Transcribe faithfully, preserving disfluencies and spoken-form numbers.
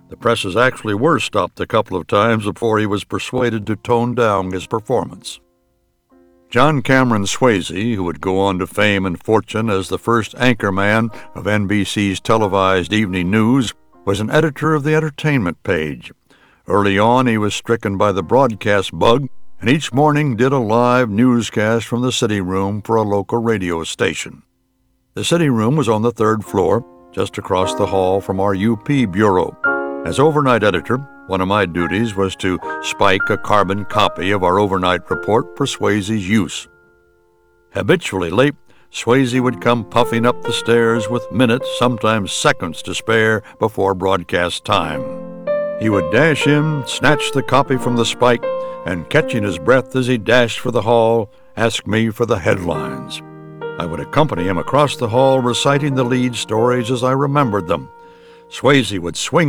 The presses actually were stopped a couple of times before he was persuaded to tone down his performance. John Cameron Swayze, who would go on to fame and fortune as the first anchorman of N B C's televised evening news, was an editor of the entertainment page. Early on, he was stricken by the broadcast bug, and each morning did a live newscast from the city room for a local radio station. The city room was on the third floor, just across the hall from our U P bureau. As overnight editor, one of my duties was to spike a carbon copy of our overnight report for Swayze's use. Habitually late, Swayze would come puffing up the stairs with minutes, sometimes seconds to spare before broadcast time. He would dash in, snatch the copy from the spike, and catching his breath as he dashed for the hall, ask me for the headlines. I would accompany him across the hall, reciting the lead stories as I remembered them. Swayze would swing